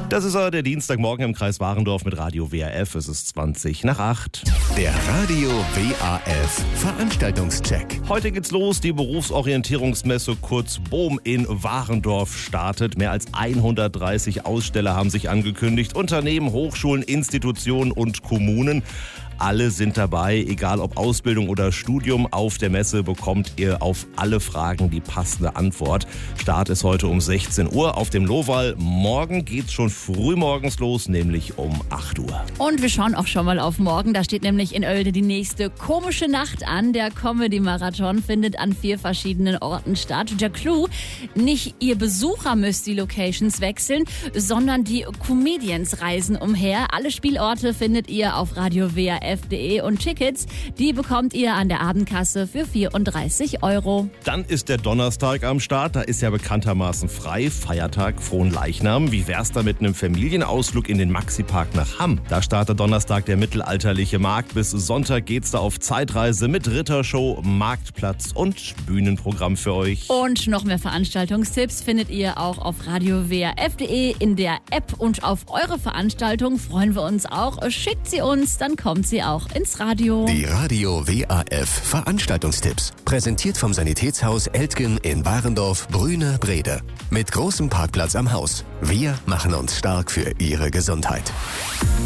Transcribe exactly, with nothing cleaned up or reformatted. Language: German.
Das ist der Dienstagmorgen im Kreis Warendorf mit Radio W A F. Es ist zwanzig nach acht. Der Radio W A F Veranstaltungscheck. Heute geht's los. Die Berufsorientierungsmesse kurz BOM in Warendorf startet. Mehr als hundertdreißig Aussteller haben sich angekündigt. Unternehmen, Hochschulen, Institutionen und Kommunen. Alle sind dabei, egal ob Ausbildung oder Studium. Auf der Messe bekommt ihr auf alle Fragen die passende Antwort. Start ist heute um sechzehn Uhr auf dem Lohwall. Morgen geht's schon frühmorgens los, nämlich um acht Uhr. Und wir schauen auch schon mal auf morgen. Da steht nämlich in Oelde die nächste komische Nacht an. Der Comedy-Marathon findet an vier verschiedenen Orten statt. Der Clou, nicht ihr Besucher müsst die Locations wechseln, sondern die Comedians reisen umher. Alle Spielorte findet ihr auf Radio W A F punkt de und Tickets, die bekommt ihr an der Abendkasse für vierunddreißig Euro. Dann ist der Donnerstag am Start. Da ist ja bekanntermaßen frei. Feiertag, Fronleichnam. Wie wär's da mit einem Familienausflug in den Maxi-Park nach Hamm? Da startet Donnerstag der mittelalterliche Markt. Bis Sonntag geht's da auf Zeitreise mit Rittershow, Marktplatz und Bühnenprogramm für euch. Und noch mehr Veranstaltungstipps findet ihr auch auf Radio W A F punkt de, in der App, und auf eure Veranstaltung freuen wir uns auch. Schickt sie uns, dann kommt sie auch ins Radio. Die Radio W A F Veranstaltungstipps. Präsentiert vom Sanitätshaus Eltgen in Warendorf, Brüne, Brede. Mit großem Parkplatz am Haus. Wir machen uns stark für Ihre Gesundheit.